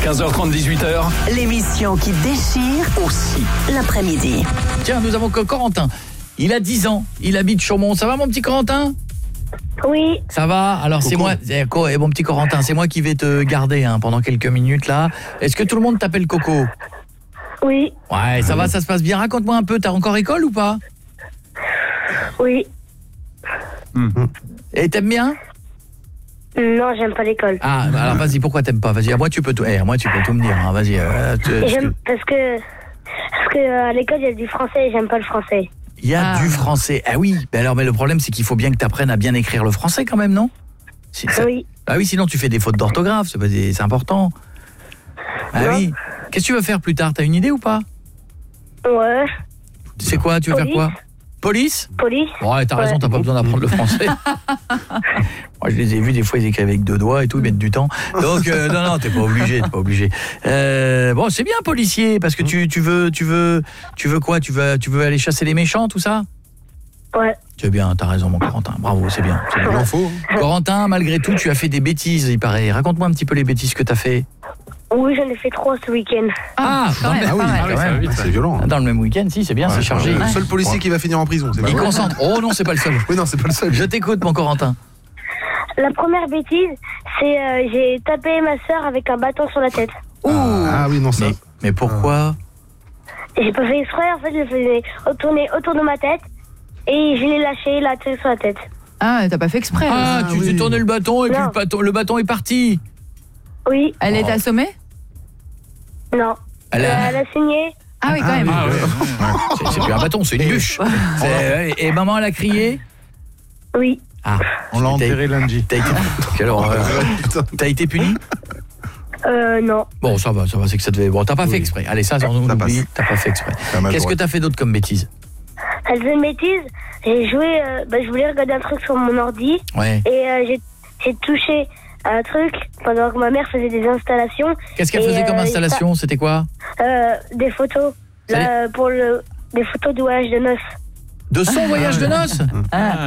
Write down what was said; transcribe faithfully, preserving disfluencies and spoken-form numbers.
quinze heures trente, dix-huit heures. L'émission qui déchire aussi l'après-midi. Tiens, nous avons Corentin. Il a dix ans, il habite Chaumont. Ça va mon petit Corentin ? Oui. Ça va. Alors c'est moi, et mon petit Corentin, c'est moi qui vais te garder hein, pendant quelques minutes là. Est-ce que tout le monde t'appelle Coco ? Oui. Ouais, ça va, ça se passe bien. Raconte-moi un peu, t'as encore école ou pas ? Oui. Mmh. Et t'aimes bien ? Non, j'aime pas l'école. Ah, bah alors vas-y, pourquoi t'aimes pas ? Vas-y, à moi tu peux tout, eh, à moi tu peux tout me dire. Hein. Vas-y. Euh, tu, j'aime parce que parce que euh, à l'école il y a du français et j'aime pas le français. Il y a ah. du français. Ah oui. Mais alors, mais le problème c'est qu'il faut bien que t'apprennes à bien écrire le français quand même, non ? Si, ça... Oui. Ah oui, sinon tu fais des fautes d'orthographe. C'est, pas des... c'est important. Ah non. Oui. Qu'est-ce que tu veux faire plus tard ? T'as une idée ou pas ? Ouais. C'est quoi ? Tu veux Police. faire quoi ? Police ? Police. Ouais, t'as ouais. raison, t'as pas besoin d'apprendre le français. Moi, je les ai vus, des fois, ils écrivent avec deux doigts et tout, ils mettent du temps. Donc, euh, non, non, t'es pas obligé, t'es pas obligé. Euh, bon, c'est bien, policier, parce que tu, tu veux, tu veux, tu veux quoi ? Tu veux, tu veux aller chasser les méchants, tout ça ? Ouais. C'est bien, t'as raison, mon Corentin. Bravo, c'est bien. C'est bien. Faut. Corentin, malgré tout, tu as fait des bêtises, il paraît. Raconte-moi un petit peu les bêtises que t'as fait. Oui, j'en ai fait trois ce week-end. Ah, dans même, le... ah oui, ah oui quand même. C'est violent. Dans le même week-end, si, c'est bien, ouais, c'est chargé. Le seul policier ouais. qui va finir en prison. C'est il concentre. Oh non, c'est pas le seul. Oui, non, c'est pas le seul. Je t'écoute, mon Corentin. La première bêtise, c'est euh, j'ai tapé ma sœur avec un bâton sur la tête. Ouh. Ah, ah oui, non, ça. Mais, mais pourquoi ? J'ai pas fait exprès, en fait, je faisais tourner autour de ma tête et je l'ai lâché, là, sur la tête. Ah, t'as pas fait exprès. Ah, ah tu oui. t'es tourné le bâton et non. puis le bâton, le bâton est parti. Oui. Elle oh. est assommée ? Non. Elle a... elle a saigné. Ah oui, quand ah, même. Ah, ouais. c'est, c'est plus un bâton, c'est une bûche. c'est... Et maman, elle a crié ? Oui. Ah, on l'a enterré lundi. T'as été... Quelle horreur. T'as été puni ? Euh, non. Bon, ça va, ça va, c'est que ça devait... Bon, t'as pas oui. fait exprès. Allez, ça, on oublie, t'as pas fait exprès. Qu'est-ce que t'as fait d'autre comme bêtise ? Elle faisait une bêtise, j'ai joué, euh, bah, je voulais regarder un truc sur mon ordi. Ouais. Et euh, j'ai, j'ai touché un truc pendant que ma mère faisait des installations. Qu'est-ce qu'elle et, faisait euh, comme installation ? C'était quoi ? euh, Des photos. Là, pour le, des photos de voyage de noces. De son voyage de noces ? Ah.